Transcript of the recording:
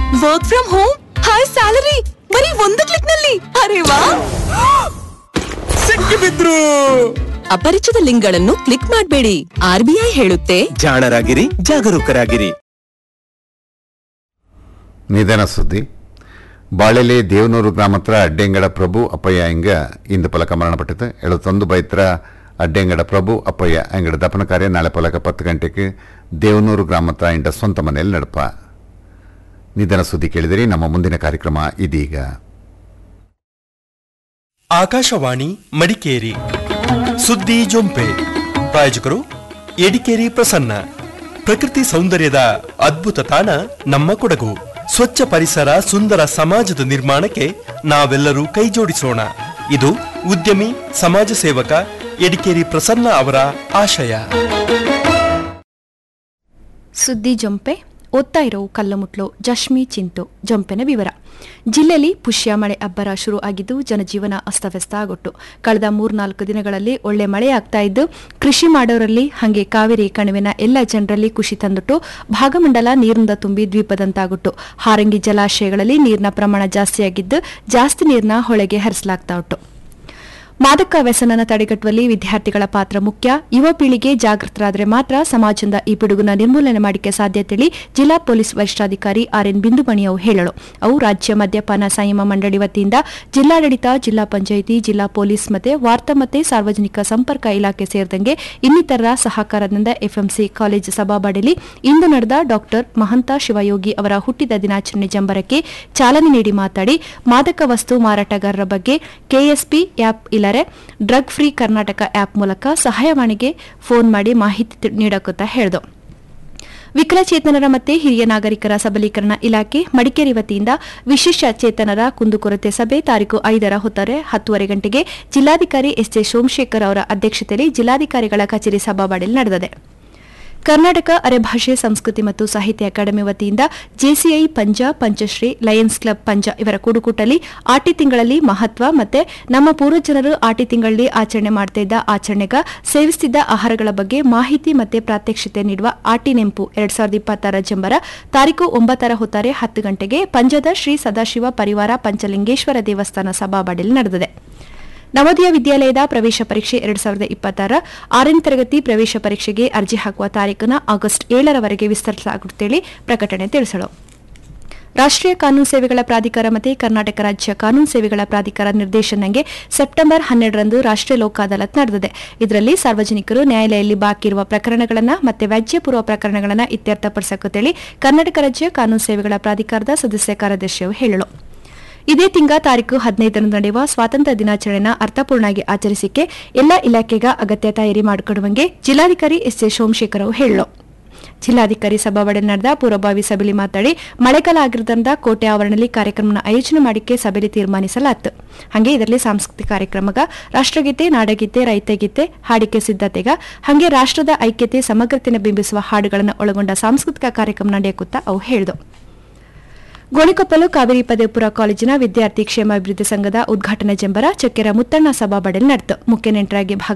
Work from home, high salary, ಬರೀ ಒಂದು click ನಲ್ಲಿ. ಅರೆ ವಾ, ಸಿಕ್ಕಿಬಿದ್ರು. ಅಪರಿಚಿತ ಲಿಂಕ್ಗಳನ್ನು ಕ್ಲಿಕ್ ಮಾಡಬೇಡಿ. RBI ಹೇಳುತ್ತೆ, ಜಾಣರಾಗಿರಿ, ಜಾಗರೂಕರಾಗಿರಿ. ನಿಧನ ಸುದ್ದಿ. ಬಾಳೆಲೆ ದೇವನೂರು ಗ್ರಾಮತ್ರ ಅಡ್ಡೆಂಗಡ ಪ್ರಭು ಅಪ್ಪಯ್ಯ ಹಿಂಗ ಇಂದು ಪಲಕ ಮರಣಪಟ್ಟಿತು. 71 ಬೈತ್ರ ಅಡ್ಡೆಂಗಡ ಪ್ರಭು ಅಪ್ಪಯ್ಯ ಅಂಗಡ ದಪನ ಕಾರ್ಯ ನಾಳೆ ಪಲಕ 10 ಗಂಟೆಗೆ ದೇವನೂರು ಗ್ರಾಮತ್ರ ಇಂಡ ಸ್ವಂತ ಮನೆಯಲ್ಲಿ ನಡಪ. ನಿಧನ ಸುದ್ದಿ ಕೇಳಿದಿರಿ. ನಮ್ಮ ಮುಂದಿನ ಕಾರ್ಯಕ್ರಮ ಇದೀಗ. ಆಕಾಶವಾಣಿ ಮಡಿಕೇರಿ ಸುದ್ದಿ ಜೊಂಪೆ. ಪ್ರಾಯೋಜಕರು ಎಡಿಕೇರಿ ಪ್ರಸನ್ನ. ಪ್ರಕೃತಿ ಸೌಂದರ್ಯದ ಅದ್ಭುತ ತಾಣ ನಮ್ಮ ಕೊಡಗು. ಸ್ವಚ್ಛ ಪರಿಸರ, ಸುಂದರ ಸಮಾಜದ ನಿರ್ಮಾಣಕ್ಕೆ ನಾವೆಲ್ಲರೂ ಕೈಜೋಡಿಸೋಣ. ಇದು ಉದ್ಯಮಿ ಸಮಾಜ ಸೇವಕ ಎಡಿಕೇರಿ ಪ್ರಸನ್ನ ಅವರ ಆಶಯ. ಸುದ್ದಿ ಜೊಂಪೆ. ಓದ್ತಾ ಇರೋ ಕಲ್ಲುಮುಟ್ಲು ಜಶ್ಮಿ ಚಿಂತು. ಜೊಂಪೆನ ವಿವರ. ಜಿಲ್ಲೆಯಲ್ಲಿ ಪುಷ್ಯ ಮಳೆ ಅಬ್ಬರ ಶುರು ಆಗಿದ್ದು ಜನಜೀವನ ಅಸ್ತವ್ಯಸ್ತ ಆಗಿತ್ತು. ಕಳೆದ 3-4 ದಿನಗಳಲ್ಲಿ ಒಳ್ಳೆ ಮಳೆಯಾಗ್ತಾ ಇದ್ದು ಕೃಷಿ ಮಾಡೋರಲ್ಲಿ ಹಾಗೆ ಕಾವೇರಿ ಕಣಿವೆನ ಎಲ್ಲ ಜನರಲ್ಲಿ ಖುಷಿ ತಂದುಟ್ಟು ಭಾಗಮಂಡಲ ನೀರಿನಿಂದ ತುಂಬಿ ದ್ವೀಪದಂತಾಗಿತ್ತು. ಹಾರಂಗಿ ಜಲಾಶಯಗಳಲ್ಲಿ ನೀರಿನ ಪ್ರಮಾಣ ಜಾಸ್ತಿಯಾಗಿದ್ದು ಜಾಸ್ತಿ ನೀರನ್ನ ಹೊಳೆಗೆ ಹರಿಸಲಾಗ್ತಾ ಉಂಟು. ಮಾದಕ ವ್ಯಸನನ ತಡೆಗಟ್ಟುವಲ್ಲಿ ವಿದ್ಯಾರ್ಥಿಗಳ ಪಾತ್ರ ಮುಖ್ಯ. ಯುವ ಪೀಳಿಗೆ ಜಾಗೃತರಾದರೆ ಮಾತ್ರ ಸಮಾಜದಿಂದ ಈ ಪಿಡುಗುನ ನಿರ್ಮೂಲನೆ ಮಾಡಿಕೆ ಸಾಧ್ಯತೆ ಜಿಲ್ಲಾ ಪೊಲೀಸ್ ವರಿಷ್ಠಾಧಿಕಾರಿ RN ಬಿಂದುಮಣಿ ಅವರು ಹೇಳಲು. ಅವು ರಾಜ್ಯ ಮದ್ಯಪಾನ ಸಂಯಮ ಮಂಡಳಿ ವತಿಯಿಂದ ಜಿಲ್ಲಾಡಳಿತ, ಜಿಲ್ಲಾ ಪಂಚಾಯಿತಿ, ಜಿಲ್ಲಾ ಪೊಲೀಸ್ ಮತ್ತು ವಾರ್ತಾ ಮತ್ತು ಸಾರ್ವಜನಿಕ ಸಂಪರ್ಕ ಇಲಾಖೆ ಸೇರಿದಂತೆ ಇನ್ನಿತರ ಸಹಕಾರದಿಂದ FMC ಕಾಲೇಜು ಸಭಾಬಾಡಲಿ ಇಂದು ನಡೆದ ಡಾ ಮಹಂತ ಶಿವಯೋಗಿ ಅವರ ಹುಟ್ಟಿದ ದಿನಾಚರಣೆ ಜಂಬರಕ್ಕೆ ಚಾಲನೆ ನೀಡಿ ಮಾತಾಡಿ, ಮಾದಕ ವಸ್ತು ಮಾರಾಟಗಾರರ ಬಗ್ಗೆ KSP app ಇಲ್ಲರೆ drug free Karnataka app ಮೂಲಕ ಸಹಾಯವಾಣಿಗೆ ಫೋನ್ ಮಾಡಿ ಮಾಹಿತಿ ನೀಡಕುತ್ತಾ ಹೇಳಿದರು. ವಿಕಲಚೇತನರ ಮತ್ತು ಹಿರಿಯ ನಾಗರಿಕರ ಸಬಲೀಕರಣ ಇಲಾಖೆ ಮಡಿಕೇರಿ ವತಿಯಿಂದ ವಿಶೇಷ ಚೇತನರ ಕುಂದುಕೊರತೆ ಸಭೆ ತಾರೀಕು 5ರ ಹೊತ್ತರೆ 10:30 ಗಂಟೆಗೆ ಜಿಲ್ಲಾಧಿಕಾರಿ SJ ಸೋಮಶೇಖರ್ ಅವರ ಅಧ್ಯಕ್ಷತೆಯಲ್ಲಿ ಜಿಲ್ಲಾಧಿಕಾರಿಗಳ ಕಚೇರಿ ಸಭಾಬಾಡಲಿ ನಡೆದಿದೆ. ಕರ್ನಾಟಕ ಅರೆಭಾಷೆ ಸಂಸ್ಕೃತಿ ಮತ್ತು ಸಾಹಿತ್ಯ ಅಕಾಡೆಮಿ ವತಿಯಿಂದ JCI ಪಂಜ, ಪಂಚಶ್ರೀ, ಲಯನ್ಸ್ ಕ್ಲಬ್ ಪಂಜ ಇವರ ಕೂಡುಕೂಟಲಿ ಆಟಿ ತಿಂಗಳಲ್ಲಿ ಮಹತ್ವ ಮತ್ತು ನಮ್ಮ ಪೂರ್ವಜನರು ಆಟಿ ತಿಂಗಳಲ್ಲಿ ಆಚರಣೆ ಮಾಡ್ತಿದ್ದ ಆಚರಣೆಗ ಸೇವಿಸುತ್ತಿದ್ದ ಆಹಾರಗಳ ಬಗ್ಗೆ ಮಾಹಿತಿ ಮತ್ತು ಪ್ರಾತ್ಯಕ್ಷಿತೆ ನೀಡುವ ಆಟಿ ನೆಂಪು 2026 ಜಂಬರ ತಾರೀಕು 9ರ ಹೊತ್ತಾರೆ 10 ಗಂಟೆಗೆ ಪಂಜದ ಶ್ರೀ ಸದಾಶಿವ ಪರಿವಾರ ಪಂಚಲಿಂಗೇಶ್ವರ ದೇವಸ್ಥಾನ ಸಭಾಬಾಡಲಿ ನಡೆದಿದೆ. ನವೋದಯ ವಿದ್ಯಾಲಯದ ಪ್ರವೇಶ ಪರೀಕ್ಷೆ 2026 6ನೇ ತರಗತಿ ಪ್ರವೇಶ ಪರೀಕ್ಷೆಗೆ ಅರ್ಜಿ ಹಾಕುವ ತಾರೀಖನ್ನು ಆಗಸ್ಟ್ 7ರವರೆಗೆ ವಿಸ್ತರಿಸಲಾಗುತ್ತದೆ ಪ್ರಕಟಣೆ ತಿಳಿಸಲು. ರಾಷ್ಟ್ರೀಯ ಕಾನೂನು ಸೇವೆಗಳ ಪ್ರಾಧಿಕಾರ ಮತ್ತು ಕರ್ನಾಟಕ ರಾಜ್ಯ ಕಾನೂನು ಸೇವೆಗಳ ಪ್ರಾಧಿಕಾರ ನಿರ್ದೇಶನಕ್ಕೆ ಸೆಪ್ಟೆಂಬರ್ 12ರಂದು ರಾಷ್ಟ್ರೀಯ ಲೋಕ ಅದಾಲತ್ ನಡೆದಿದೆ. ಇದರಲ್ಲಿ ಸಾರ್ವಜನಿಕರು ನ್ಯಾಯಾಲಯದಲ್ಲಿ ಬಾಕಿ ಇರುವ ಪ್ರಕರಣಗಳನ್ನು ಮತ್ತು ವ್ಯಾಜ್ಯಪೂರ್ವ ಪ್ರಕರಣಗಳನ್ನು ಇತ್ಯರ್ಥಪಡಿಸಕುತ್ತೇಳಿ ಕರ್ನಾಟಕ ರಾಜ್ಯ ಕಾನೂನು ಸೇವೆಗಳ ಪ್ರಾಧಿಕಾರದ ಸದಸ್ಯ ಕಾರ್ಯದರ್ಶಿಯು ಹೇಳಲು. ಇದೇ ತಿಂಗಳ ತಾರೀಕು 15ರಂದು ನಡೆಯುವ ಸ್ವಾತಂತ್ರ್ಯ ದಿನಾಚರಣೆಯನ್ನು ಅರ್ಥಪೂರ್ಣವಾಗಿ ಆಚರಿಸಿಕೆ ಎಲ್ಲ ಇಲಾಖೆಗ ಅಗತ್ಯ ತಯಾರಿ ಮಾಡಿಕೊಡುವಂಗೆ ಜಿಲ್ಲಾಧಿಕಾರಿ SJ ಸೋಮಶೇಖರ್ ಅವರು ಹೇಳಲು. ಜಿಲ್ಲಾಧಿಕಾರಿ ಸಭಾಬಾಡಲಿ ನಡೆದ ಪೂರ್ವಭಾವಿ ಸಭೆಯಲ್ಲಿ ಮಾತಾಡಿ, ಮಳೆಗಾಲ ಆಗಿರುವುದರಿಂದ ಕೋಟೆ ಆವರಣದಲ್ಲಿ ಕಾರ್ಯಕ್ರಮ ಆಯೋಜನೆ ಮಾಡಿಕೆ ಸಭೆಯಲ್ಲಿ ತೀರ್ಮಾನಿಸಲಾಯಿತು. ಹಾಗೆ ಇದರಲ್ಲಿ ಸಾಂಸ್ಕೃತಿಕ ಕಾರ್ಯಕ್ರಮಗ ರಾಷ್ಟ್ರಗೀತೆ, ನಾಡಗೀತೆ, ರೈತಗೀತೆ ಹಾಡಿಕೆ ಸಿದ್ಧತೆಗ ಹಾಗೆ ರಾಷ್ಟ್ರದ ಐಕ್ಯತೆ ಸಮಗ್ರತೆಯನ್ನು ಬಿಂಬಿಸುವ ಹಾಡುಗಳನ್ನು ಒಳಗೊಂಡ ಸಾಂಸ್ಕೃತಿಕ ಕಾರ್ಯಕ್ರಮ ನಡೆಯುತ್ತಾ ಅವು ಹೇಳಿದರು. ಗೋಣಿಕೊಪ್ಪಲು ಕಾವೇರಿ ಪದವಿಪೂರ್ವ ಕಾಲೇಜಿನ ವಿದ್ಯಾರ್ಥಿ ಕ್ಷೇಮಾಭಿವೃದ್ಧಿ ಸಂಘದ ಉದ್ಘಾಟನಾ ಜಂಬರ ಚಕ್ಕೆರ ಮುತ್ತಣ್ಣ ಸಭಾಬಾಡಲಿ ನಡೆಯಿತು. ಮುಖ್ಯ ನೆಂಟರಾಗಿ